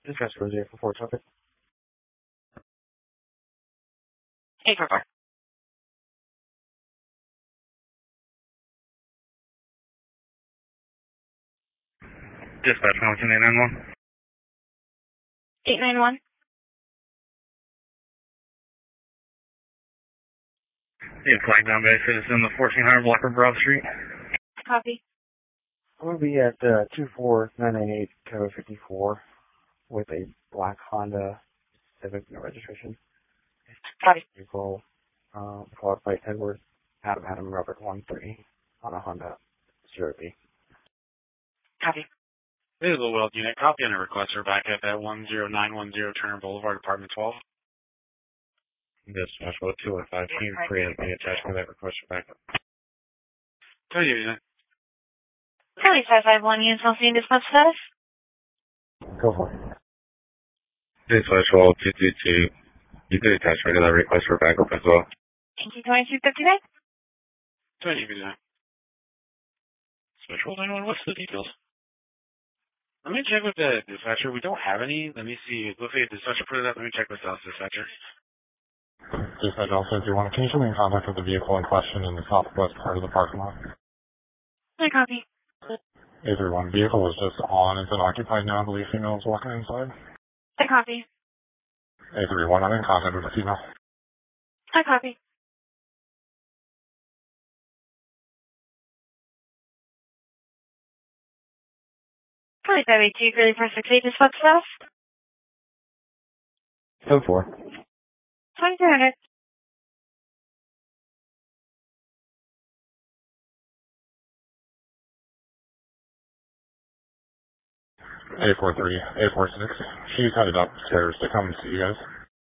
Dispatch for 044 traffic. 844. Dispatch 12891. 891. Yeah, flag down bay citizen, the 1400 Blackbird Broad Street. Copy. I'm going to be at 24998 Code 54 with a black Honda Civic, no registration. Copy. Vehicle followed by Edward Adam Robert 13 on a Honda CRV. Copy. This is a Weld unit. Copy on a request for backup at 10910 Turner Boulevard, Apartment 12. Dispatch 215 free and be attached to that request for backup. Tell you unit. Kelly 551 units, I'll see in dispatch status. Go for it. Dispatch 222. You could attach me to that request for backup as well. Thank you, 2259. Tell you unit. Special 91, what's the details? Let me check with the dispatcher. We don't have any. Let me see. It looks like the dispatcher put it up. Let me check with South Dispatcher. Dispatch also 01. Can you show me in contact with the vehicle in question in the southwest part of the parking lot? I copy. A31. Vehicle was just on. It's unoccupied now. I believe female is walking inside. I copy. A31. I'm in contact with the female. I copy. Kelly 582, Grilly Press 68, dispatch status. Go for it. 2300. A43, A46. She's headed upstairs to come and see you guys.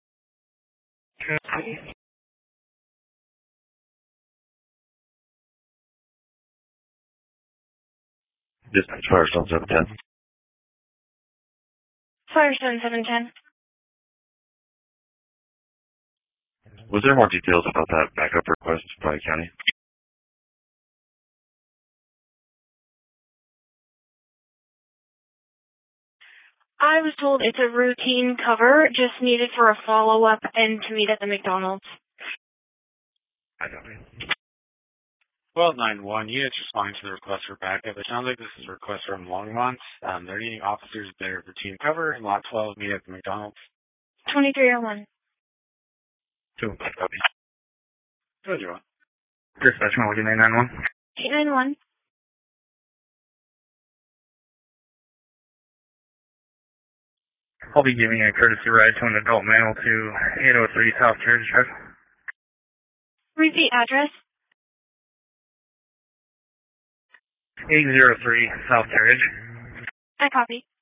Dispatch Firestone 710. Firestone 710. Was there more details about that backup request by county? I was told it's a routine cover, just needed for a follow-up and to meet at the McDonald's. I don't know. Well, 91, units responding to the request for backup. It sounds like this is a request from Longmont. They're needing officers there for routine cover in Lot 12, meet at the McDonald's. 2301. Copy. Good, you want. Dispatch 19891. 891. I'll be giving a courtesy ride to an adult male to 803 South Carriage Drive. Repeat address. 803 South Carriage. I copy.